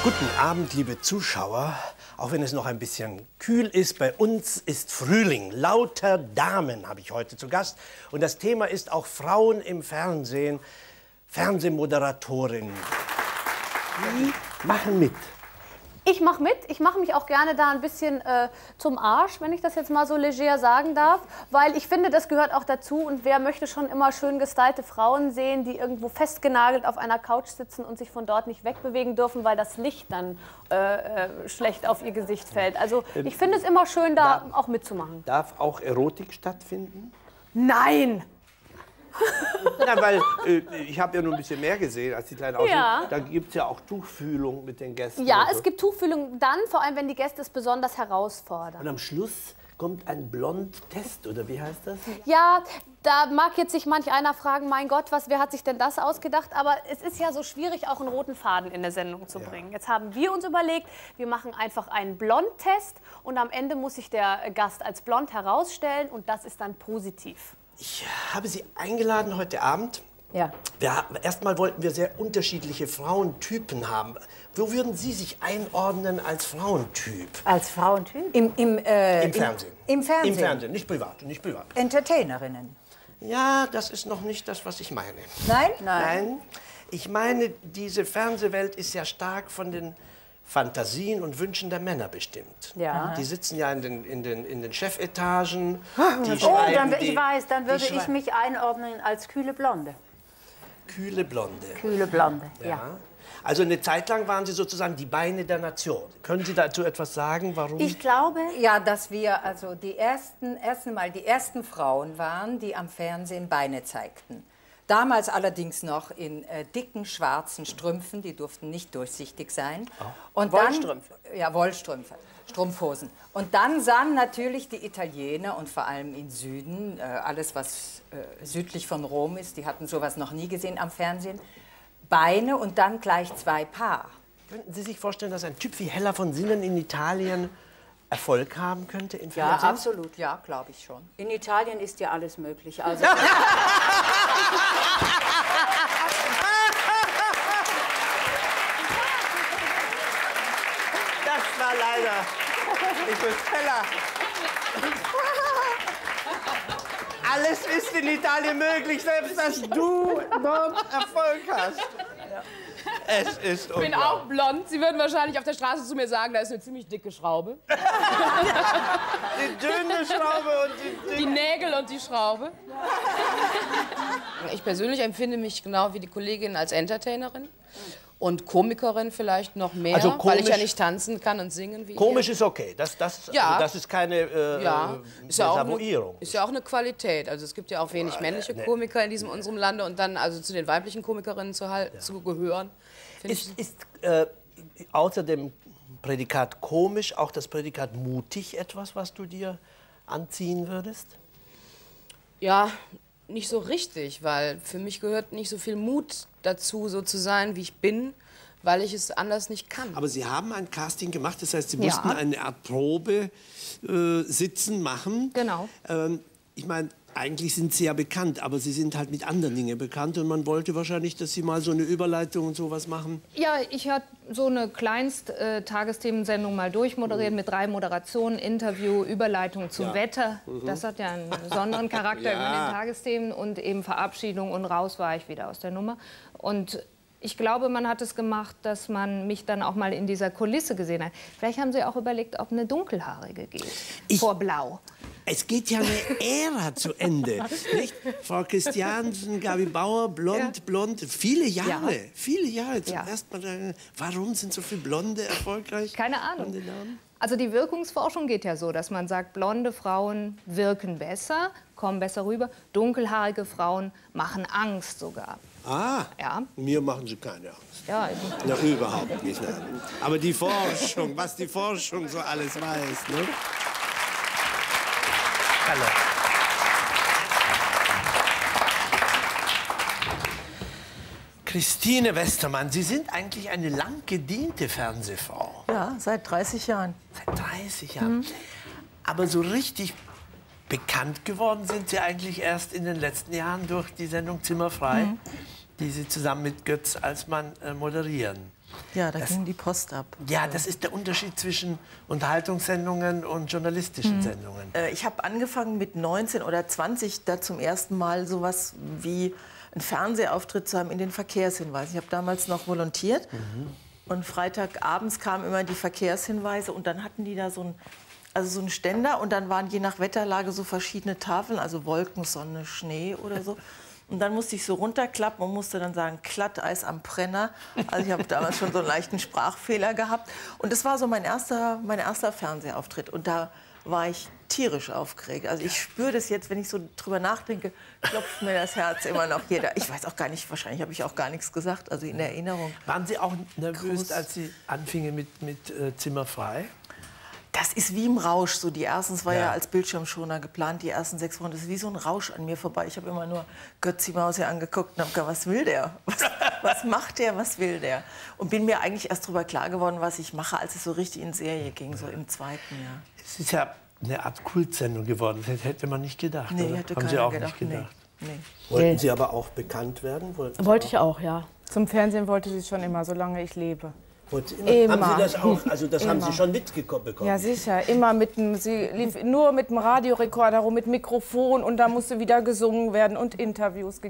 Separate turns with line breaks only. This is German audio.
Guten Abend, liebe Zuschauer. Auch wenn es noch ein bisschen kühl ist, bei uns ist Frühling. Lauter Damen habe ich heute zu Gast. Und das Thema ist auch Frauen im Fernsehen, Fernsehmoderatorinnen. Die machen mit.
Ich mache mit. Ich mache mich auch gerne da ein bisschen zum Arsch, wenn ich das jetzt mal so leger sagen darf. Weil ich finde, das gehört auch dazu. Und wer möchte schon immer schön gestylte Frauen sehen, die irgendwo festgenagelt auf einer Couch sitzen und sich von dort nicht wegbewegen dürfen, weil das Licht dann schlecht auf ihr Gesicht fällt. Also ich finde es immer schön, da auch mitzumachen.
Darf auch Erotik stattfinden?
Nein!
Ja, weil ich habe ja nur ein bisschen mehr gesehen als die kleinen Ausschnitte.
Ja.
Da gibt es ja auch Tuchfühlung mit den Gästen.
Ja,
so.
es gibt Tuchfühlung dann, vor allem wenn die Gäste es besonders herausfordern.
Und am Schluss kommt ein Blond-Test, oder wie heißt das?
Ja, da mag jetzt sich manch einer fragen, mein Gott, wer hat sich denn das ausgedacht? Aber es ist ja so schwierig, auch einen roten Faden in der Sendung zu bringen. Jetzt haben wir uns überlegt, wir machen einfach einen Blond-Test und am Ende muss sich der Gast als blond herausstellen und das ist dann positiv.
Ich habe Sie eingeladen heute Abend.
Ja.
Erstmal wollten wir sehr unterschiedliche Frauentypen haben. Wo würden Sie sich einordnen als Frauentyp?
Als Frauentyp?
Im Fernsehen.
Im Fernsehen?
Im Fernsehen, nicht privat, nicht privat.
Entertainerinnen?
Ja, das ist noch nicht das, was ich meine.
Nein?
Nein. Ich meine, diese Fernsehwelt ist ja stark von den Fantasien und Wünschen der Männer bestimmt.
Ja.
Die sitzen ja in den Chefetagen.
Ich weiß, dann würde ich mich einordnen als kühle Blonde.
Kühle Blonde.
Kühle Blonde, ja.
Also eine Zeit lang waren Sie sozusagen die Beine der Nation. Können Sie dazu etwas sagen, warum?
Ich glaube, ja, dass wir also die ersten Frauen waren, die am Fernsehen Beine zeigten. Damals allerdings noch in dicken schwarzen Strümpfen, die durften nicht durchsichtig sein. Oh. Und
Wollstrümpfe?
Ja, Wollstrümpfe, Strumpfhosen. Und dann sahen natürlich die Italiener und vor allem im Süden, alles was südlich von Rom ist, die hatten sowas noch nie gesehen am Fernsehen, Beine und dann gleich 2 Paar.
Könnten Sie sich vorstellen, dass ein Typ wie Hella von Sinnen in Italien Erfolg haben könnte im Fernsehen?
Ja, absolut, ja, glaube ich schon. In Italien ist ja alles möglich. Also
Das war leider. Ich bin Hella. Alles ist in Italien möglich, selbst dass du dort Erfolg hast. Ja. Es ist
Ich bin auch blond. Sie würden wahrscheinlich auf der Straße zu mir sagen, da ist eine ziemlich dicke Schraube.
Die dünne Schraube und
die Nägel und die Schraube. Ich persönlich empfinde mich genau wie die Kollegin als Entertainerin. Und Komikerin vielleicht noch mehr,
also komisch,
weil ich ja nicht tanzen kann und singen wie
komisch
ihr.
Ist okay, das ist keine Desavouierung.
Ist ja auch eine Qualität. Also es gibt ja auch wenig männliche Komiker in unserem Lande und dann also zu den weiblichen Komikerinnen zu gehören.
Ist außer dem Prädikat komisch auch das Prädikat mutig etwas, was du dir anziehen würdest?
Ja, nicht so richtig, weil für mich gehört nicht so viel Mut dazu, so zu sein, wie ich bin, weil ich es anders nicht kann.
Aber Sie haben ein Casting gemacht, das heißt, Sie mussten eine Art Probe sitzen machen.
Genau.
Ich meine, eigentlich sind Sie ja bekannt, aber Sie sind halt mit anderen Dingen bekannt und man wollte wahrscheinlich, dass Sie mal so eine Überleitung und sowas machen.
Ja, ich habe so eine Kleinst-Tagesthemensendung mal durchmoderiert mit 3 Moderationen, Interview, Überleitung zum Wetter. Das hat ja einen besonderen Charakter über den Tagesthemen und eben Verabschiedung und raus war ich wieder aus der Nummer. Und ich glaube, man hat es gemacht, dass man mich dann auch mal in dieser Kulisse gesehen hat. Vielleicht haben Sie auch überlegt, ob eine Dunkelhaarige geht, vor Blau.
Es geht ja eine Ära zu Ende, nicht? Frau Christiansen, Gabi Bauer, blond, viele Jahre, viele Jahre. Zum ersten Mal, warum sind so viele Blonde erfolgreich?
Keine Ahnung. Also die Wirkungsforschung geht ja so, dass man sagt, blonde Frauen wirken besser, kommen besser rüber, dunkelhaarige Frauen machen Angst sogar.
Ah,
ja.
Mir machen sie keine Angst.
Ja,
na, überhaupt nicht. Ne? Aber die Forschung, was die Forschung so alles weiß. Ne? Hallo. Christine Westermann, Sie sind eigentlich eine lang gediente Fernsehfrau.
Ja, seit 30 Jahren.
Seit 30 Jahren. Aber so richtig bekannt geworden sind Sie eigentlich erst in den letzten Jahren durch die Sendung Zimmer frei, die Sie zusammen mit Götz Alsmann moderieren.
Ja, da ging die Post ab.
Ja, das ist der Unterschied zwischen Unterhaltungssendungen und journalistischen Sendungen.
Ich habe angefangen mit 19 oder 20 da zum ersten Mal sowas wie einen Fernsehauftritt zu haben in den Verkehrshinweisen. Ich habe damals noch volontiert und Freitagabends kamen immer die Verkehrshinweise und dann hatten die da so einen Ständer und dann waren je nach Wetterlage so verschiedene Tafeln, also Wolken, Sonne, Schnee oder so. Und dann musste ich so runterklappen und musste dann sagen, Glatteis am Brenner. Also ich habe damals schon so einen leichten Sprachfehler gehabt. Und das war so mein erster Fernsehauftritt. Und da war ich tierisch aufgeregt. Also ich spüre das jetzt, wenn ich so drüber nachdenke, klopft mir das Herz immer noch jeder. Ich weiß auch gar nicht, wahrscheinlich habe ich auch gar nichts gesagt, also in Erinnerung.
Waren Sie auch nervös, als Sie anfingen mit Zimmer frei?
Das ist wie im Rausch. So die ersten, es war ja als Bildschirmschoner geplant, die ersten 6 Wochen. Das ist wie so ein Rausch an mir vorbei. Ich habe immer nur Götzi Maus hier angeguckt und habe gedacht, was will der? Was macht der? Was will der? Und bin mir eigentlich erst darüber klar geworden, was ich mache, als es so richtig in Serie ging, so im 2. Jahr.
Es ist ja eine Art Kultsendung geworden. Das hätte man nicht gedacht.
Nee,
oder?
hätte
Haben Sie
keiner
auch
gedacht.
nicht gedacht?
Nee.
Wollten Sie aber auch bekannt werden?
Wollte ich auch, ja. Zum Fernsehen wollte ich schon immer, solange ich lebe.
Immer. Haben Sie das auch? Also das haben Sie schon mitbekommen?
Ja, sicher. Immer sie lief nur mit dem Radiorekorder rum, mit Mikrofon und da musste wieder gesungen werden und Interviews gegeben.